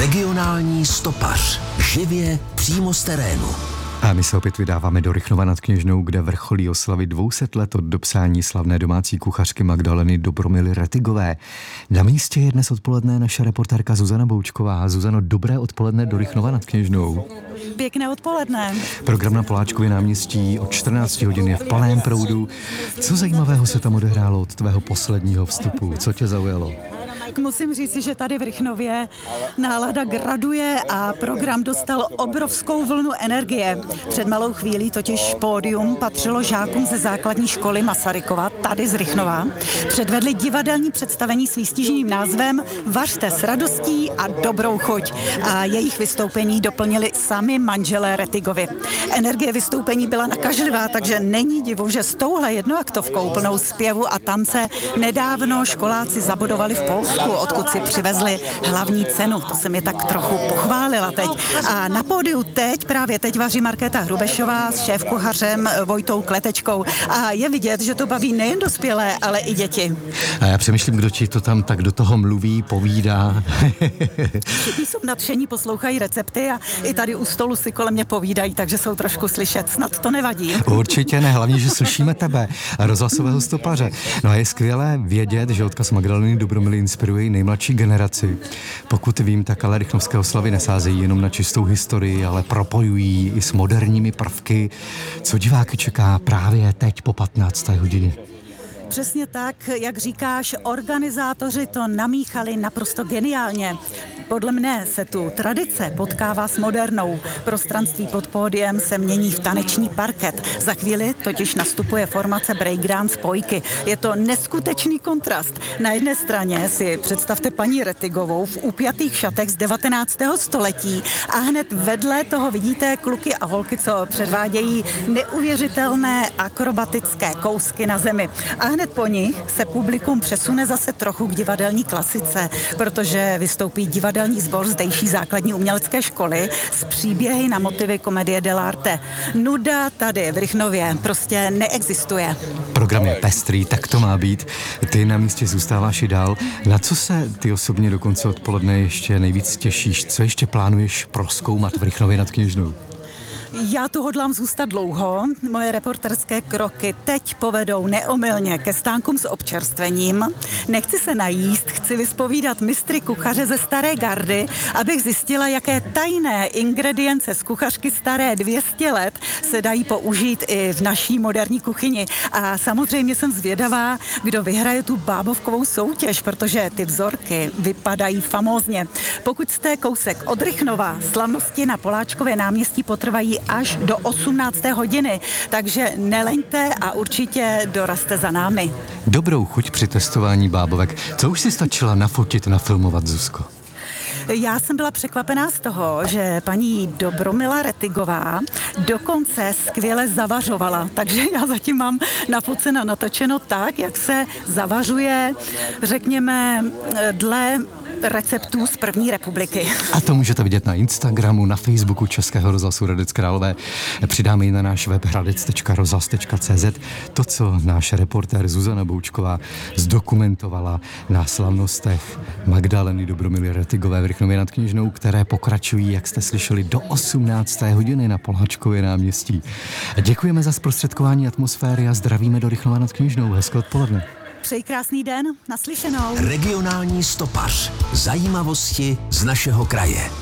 Regionální stopař. Živě přímo z terénu. A my se opět vydáváme do Rychnova nad Kněžnou, kde vrcholí oslavy 200 let od dopsání slavné domácí kuchařky Magdaleny Dobromily Retigové. Na místě je dnes odpoledne naše reportérka Zuzana Boučková. Zuzano, dobré odpoledne do Rychnova nad Kněžnou. Pěkné odpoledne. Program na Poláčkově náměstí od 14 hodin je v plném proudu. Co zajímavého se tam odehrálo od tvého posledního vstupu? Co tě zaujalo? Musím říci, že tady v Rychnově nálada graduje a program dostal obrovskou vlnu energie. Před malou chvílí totiž pódium patřilo žákům ze základní školy Masarykova, tady z Rychnova. Předvedli divadelní představení s výstižným názvem Vařte s radostí a dobrou chuť. A jejich vystoupení doplnili sami manželé Retigovi. Energie vystoupení byla nakažlivá, takže není divu, že s touhle jednoaktovkou plnou zpěvu a tance nedávno školáci zabudovali v Polsku, odkud si přivezli hlavní cenu. To se mi tak trochu pochválila teď. A na pódiu právě teď vaří Markéta Hrubešová s šéfkuchařem Vojtou Kletečkou. A je vidět, že to baví nejen dospělé, ale i děti. A já přemýšlím, kdo ti to tam tak do toho mluví, povídá. Všichni jsou nadšení, poslouchají recepty a i tady u stolu si kolem mě povídají, takže jsou trošku slyšet. Snad to nevadí. Určitě ne, hlavně, že slyšíme tebe, rozhlasového stopaře. No a je skvělé vědět, že odkaz Magdaleny Dobromily inspiruje nejmladší generaci. Pokud vím, tak ale rychnovské oslavy nesázejí jenom na čistou historii, ale propojují i s moderními prvky. Co diváky čeká právě teď po 15. hodině? Přesně tak, jak říkáš, organizátoři to namíchali naprosto geniálně. Podle mne se tu tradice potkává s modernou. Prostranství pod pódiem se mění v taneční parket. Za chvíli totiž nastupuje formace breakdance Pojky. Je to neskutečný kontrast. Na jedné straně si představte paní Retigovou v upjatých šatech z 19. století a hned vedle toho vidíte kluky a holky, co předvádějí neuvěřitelné akrobatické kousky na zemi. A hned po nich se publikum přesune zase trochu k divadelní klasice, protože vystoupí divadelní sbor zdejší základní umělecké školy s příběhy na motivy komedie dell'arte. Nuda tady v Rychnově prostě neexistuje. Program je pestrý, tak to má být. Ty na místě zůstáváš i dál. Na co se ty osobně do konce odpoledne ještě nejvíc těšíš? Co ještě plánuješ prozkoumat v Rychnově nad Kněžnou? Já tu hodlám zůstat dlouho. Moje reporterské kroky teď povedou neomylně ke stánkům s občerstvením. Nechci se najíst, chci vyspovídat mistry kuchaře ze staré gardy, abych zjistila, jaké tajné ingredience z kuchařky staré 200 let se dají použít i v naší moderní kuchyni. A samozřejmě jsem zvědavá, kdo vyhraje tu bábovkovou soutěž, protože ty vzorky vypadají famózně. Pokud jste kousek od Rychnova, slavnosti na Poláčkově náměstí potrvají až do 18. hodiny, takže neleňte a určitě dorazte za námi. Dobrou chuť při testování bábovek. Co už si stačila nafotit, nafilmovat, Zuzko? Já jsem byla překvapená z toho, že paní Dobromila Retigová dokonce skvěle zavařovala, takže já zatím mám nafoceno natočeno tak, jak se zavařuje, řekněme, dle receptů z první republiky. A to můžete vidět na Instagramu, na Facebooku Českého rozhlasu Hradec Králové. Přidáme i na náš web hradec.rozhlas.cz to, co náš reportér Zuzana Boučková zdokumentovala na slavnostech Magdaleny Dobromily Retigové v Rychnově nad Kněžnou, které pokračují, jak jste slyšeli, do 18. hodiny na Poláčkově náměstí. Děkujeme za zprostředkování atmosféry a zdravíme do Rychnova nad Kněžnou. Hezké odpoledne. Přeji krásný den, naslyšenou. Regionální stopař. Zajímavosti z našeho kraje.